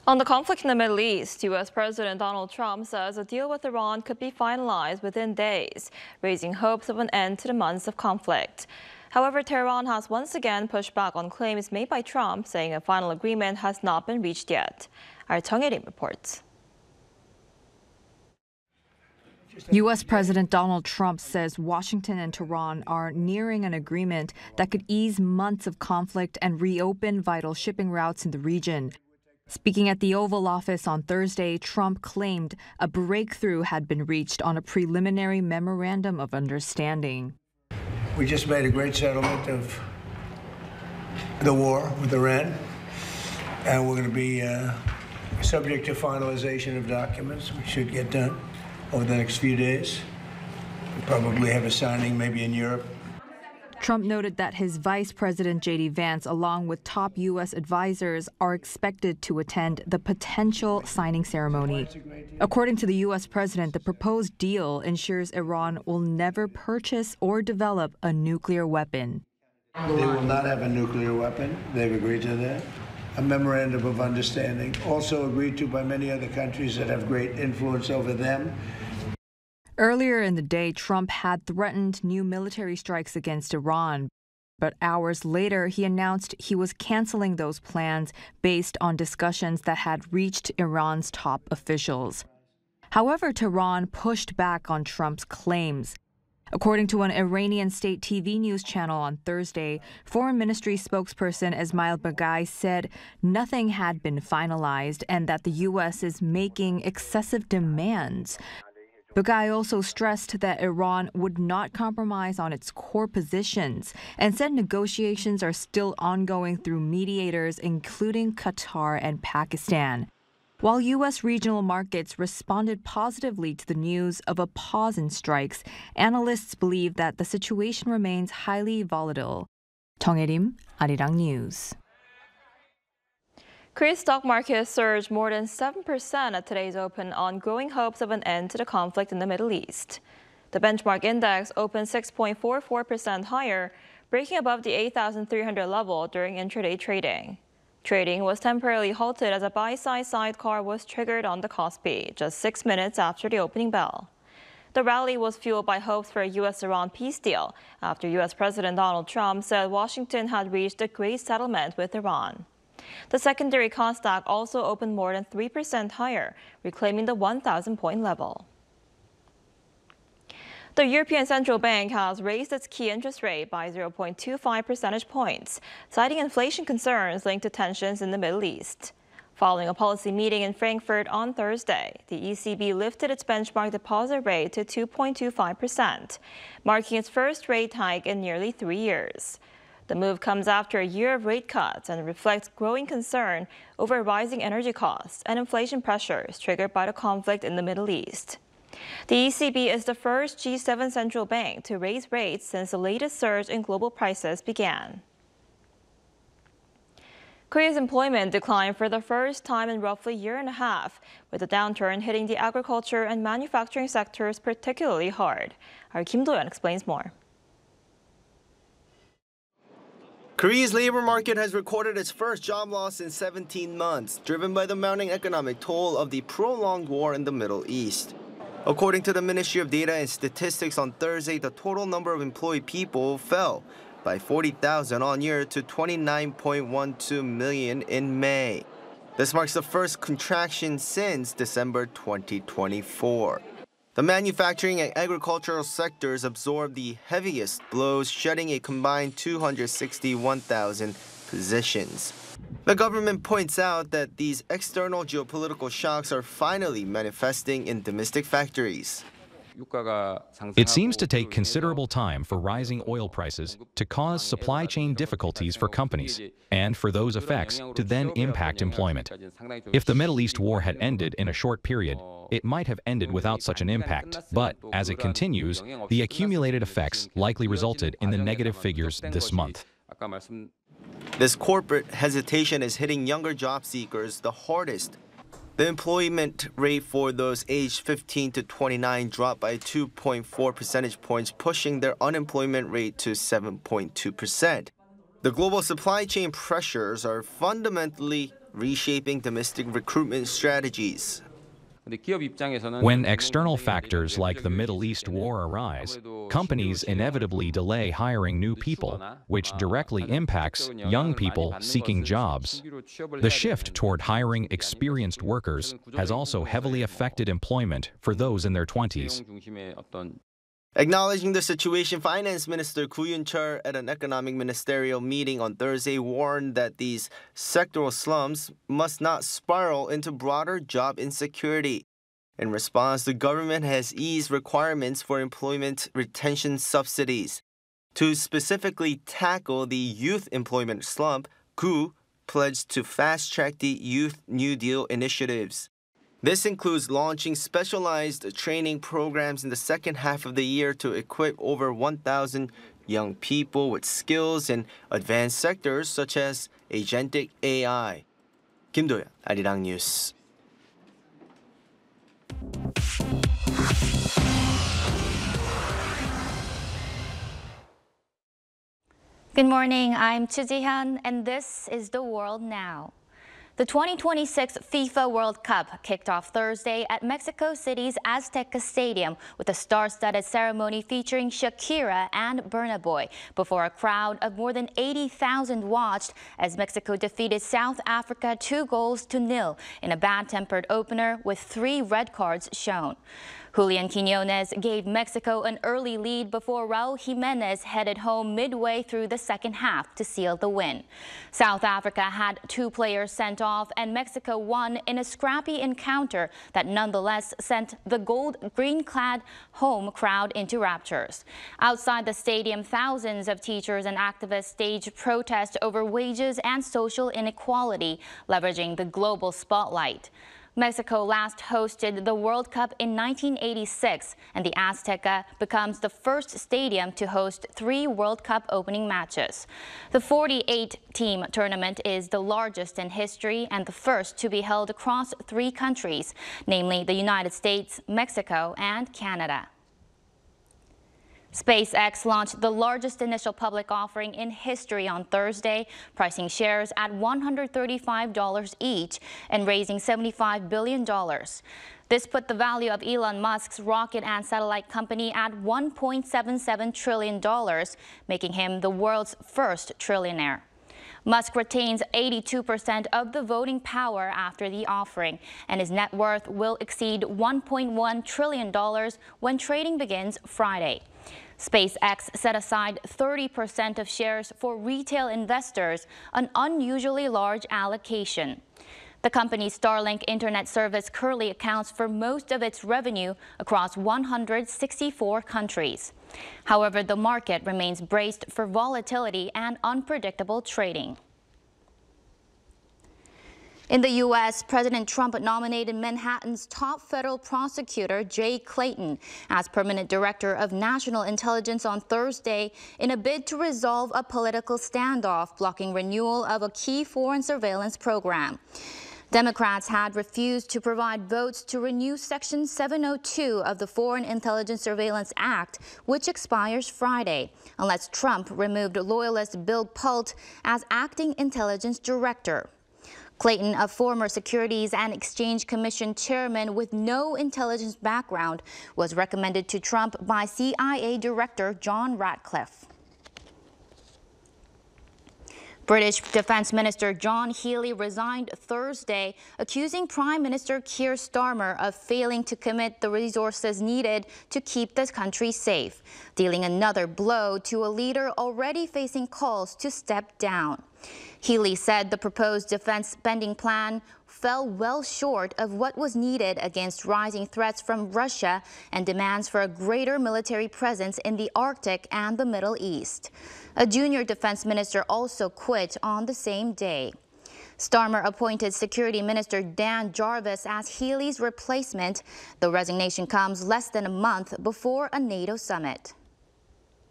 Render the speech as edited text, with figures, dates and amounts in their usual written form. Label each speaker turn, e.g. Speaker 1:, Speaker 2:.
Speaker 1: On the conflict in the Middle East, U.S. President Donald Trump says a deal with Iran could be finalized within days, raising hopes of an end to the months of conflict. However, Tehran has once again pushed back on claims made by Trump, saying a final agreement has not been reached yet. Our Chung Il-im reports.
Speaker 2: U.S. President Donald Trump says Washington and Tehran are nearing an agreement that could ease months of conflict and reopen vital shipping routes in the region. Speaking at the Oval Office on Thursday, Trump claimed a breakthrough had been reached on a preliminary memorandum of understanding.
Speaker 3: We just made a great settlement of the war with Iran, and we're going to be subject to finalization of documents, which should get done over the next few days. We'll probably have a signing maybe in Europe.
Speaker 2: Trump noted that his Vice President J.D. Vance, along with top U.S. advisors, are expected to attend the potential signing ceremony. According to the U.S. president, the proposed deal ensures Iran will never purchase or develop a nuclear weapon.
Speaker 3: They will not have a nuclear weapon. They've agreed to that. A memorandum of understanding, also agreed to by many other countries that have great influence over them.
Speaker 2: Earlier in the day, Trump had threatened new military strikes against Iran. But hours later, he announced he was canceling those plans based on discussions that had reached Iran's top officials. However, Tehran pushed back on Trump's claims. According to an Iranian state TV news channel on Thursday, Foreign Ministry spokesperson Esmail Baghai said nothing had been finalized and that the U.S. is making excessive demands. Baghai also stressed that Iran would not compromise on its core positions and said negotiations are still ongoing through mediators, including Qatar and Pakistan. While U.S. regional markets responded positively to the news of a pause in strikes, analysts believe that the situation remains highly volatile. Chung Il-im, Arirang News.
Speaker 1: Korea's stock market surged more than 7% at today's open on growing hopes of an end to the conflict in the Middle East. The benchmark index opened 6.44% higher, breaking above the 8,300 level during intraday trading. Trading was temporarily halted as a buy-side sidecar was triggered on the Kospi just 6 minutes after the opening bell. The rally was fueled by hopes for a U.S.-Iran peace deal after U.S. President Donald Trump said Washington had reached a great settlement with Iran. The secondary Kosdaq also opened more than 3% higher, reclaiming the 1,000-point level. The European Central Bank has raised its key interest rate by 0.25 percentage points, citing inflation concerns linked to tensions in the Middle East. Following a policy meeting in Frankfurt on Thursday, the ECB lifted its benchmark deposit rate to 2.25%, marking its first rate hike in nearly 3 years. The move comes after a year of rate cuts and reflects growing concern over rising energy costs and inflation pressures triggered by the conflict in the Middle East. The ECB is the first G7 central bank to raise rates since the latest surge in global prices began. Korea's employment declined for the first time in roughly a year and a half, with the downturn hitting the agriculture and manufacturing sectors particularly hard. Our Kim Do-yeon explains more.
Speaker 4: Korea's labor market has recorded its first job loss in 17 months, driven by the mounting economic toll of the prolonged war in the Middle East. According to the Ministry of Data and Statistics on Thursday, the total number of employed people fell by 40,000 on-year to 29.12 million in May. This marks the first contraction since December 2024. The manufacturing and agricultural sectors absorbed the heaviest blows, shedding a combined 261,000 positions. The government points out that these external geopolitical shocks are finally manifesting in domestic factories.
Speaker 5: It seems to take considerable time for rising oil prices to cause supply chain difficulties for companies, and for those effects to then impact employment. If the Middle East war had ended in a short period, it might have ended without such an impact, but as it continues, the accumulated effects likely resulted in the negative figures this month.
Speaker 4: This corporate hesitation is hitting younger job seekers the hardest. The employment rate for those aged 15 to 29 dropped by 2.4 percentage points, pushing their unemployment rate to 7.2%. The global supply chain pressures are fundamentally reshaping domestic recruitment strategies.
Speaker 5: When external factors like the Middle East war arise, companies inevitably delay hiring new people, which directly impacts young people seeking jobs. The shift toward hiring experienced workers has also heavily affected employment for those in their 20s.
Speaker 4: Acknowledging the situation, Finance Minister Koo Yoon-chul at an economic ministerial meeting on Thursday warned that these sectoral slumps must not spiral into broader job insecurity. In response, the government has eased requirements for employment retention subsidies. To specifically tackle the youth employment slump, Koo pledged to fast-track the Youth New Deal initiatives. This includes launching specialized training programs in the second half of the year to equip over 1,000 young people with skills in advanced sectors such as agentic AI. Kim Do-yeon, Arirang News.
Speaker 6: Good morning, I'm Choo Ji-hyun, and this is The World Now. The 2026 FIFA World Cup kicked off Thursday at Mexico City's Azteca Stadium with a star-studded ceremony featuring Shakira and Burna Boy before a crowd of more than 80,000 watched as Mexico defeated South Africa 2-0 in a bad-tempered opener with 3 red cards shown. Julian Quiñones gave Mexico an early lead before Raul Jimenez headed home midway through the second half to seal the win. South Africa had 2 players sent off and Mexico won in a scrappy encounter that nonetheless sent the gold-green-clad home crowd into raptures. Outside the stadium, thousands of teachers and activists staged protests over wages and social inequality, leveraging the global spotlight. Mexico last hosted the World Cup in 1986, and the Azteca becomes the first stadium to host 3 World Cup opening matches. The 48-team tournament is the largest in history and the first to be held across 3 countries, namely the United States, Mexico, and Canada. SpaceX launched the largest initial public offering in history on Thursday, pricing shares at $135 each and raising $75 billion. This put the value of Elon Musk's rocket and satellite company at $1.77 trillion, making him the world's first trillionaire. Musk retains 82% of the voting power after the offering, and his net worth will exceed $1.1 trillion when trading begins Friday. SpaceX set aside 30% of shares for retail investors, an unusually large allocation. The company's Starlink internet service currently accounts for most of its revenue across 164 countries. However, the market remains braced for volatility and unpredictable trading. In the U.S., President Trump nominated Manhattan's top federal prosecutor, Jay Clayton, as permanent director of national intelligence on Thursday in a bid to resolve a political standoff blocking renewal of a key foreign surveillance program. Democrats had refused to provide votes to renew Section 702 of the Foreign Intelligence Surveillance Act, which expires Friday, unless Trump removed loyalist Bill Pult as acting intelligence director. Clayton, a former Securities and Exchange Commission chairman with no intelligence background, was recommended to Trump by CIA Director John Ratcliffe. British Defense Minister John Healey resigned Thursday, accusing Prime Minister Keir Starmer of failing to commit the resources needed to keep the country safe, dealing another blow to a leader already facing calls to step down. Healey said the proposed defense spending plan fell well short of what was needed against rising threats from Russia and demands for a greater military presence in the Arctic and the Middle East. A junior defense minister also quit on the same day. Starmer appointed Security Minister Dan Jarvis as Healey's replacement. The resignation comes less than a month before a NATO summit.